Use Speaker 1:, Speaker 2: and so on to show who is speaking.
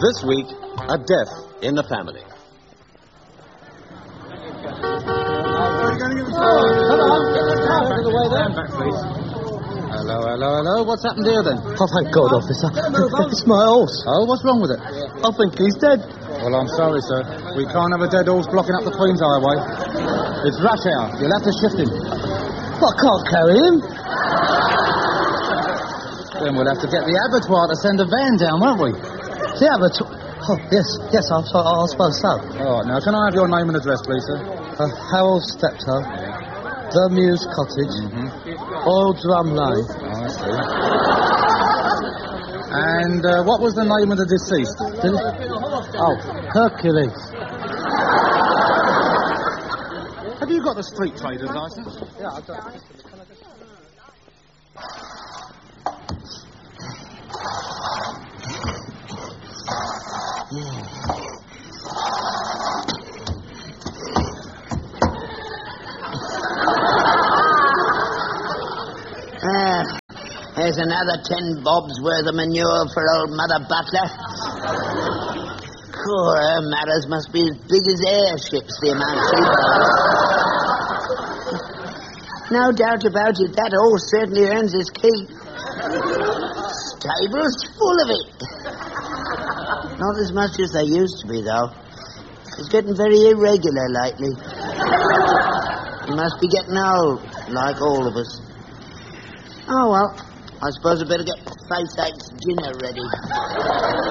Speaker 1: This week, a death in the family.
Speaker 2: Hello. What's happened here, then?
Speaker 3: Oh, thank God, officer. It's my horse.
Speaker 2: Oh, what's wrong with it?
Speaker 3: I think he's dead.
Speaker 2: Well, I'm sorry, sir. We can't have a dead horse blocking up the Queen's Highway. It's rush hour. You'll have to shift him.
Speaker 3: I can't carry him.
Speaker 2: Then we'll have to get the abattoir to send a van down, won't we?
Speaker 3: The abattoir? Oh, yes, I suppose so.
Speaker 2: All right, now, can I have your name and address, please, sir?
Speaker 3: Harold Steptoe, The Mews Cottage, Oil Drum Lane.
Speaker 2: Oh, I see. And what was the name of the deceased?
Speaker 3: Oh, Hercules.
Speaker 2: Have you got the street trader's licence?
Speaker 3: Yeah, I got it.
Speaker 4: There's another 10 bobs worth of manure for old Mother Butler. Cool, her matters must be as big as airships, the amount she buys. No doubt about it, that horse certainly earns his keep. Stable's full of it. Not as much as they used to be, though. It's getting very irregular lately. He must be getting old, like all of us. Oh, well, I suppose I better get Face Ache's dinner ready.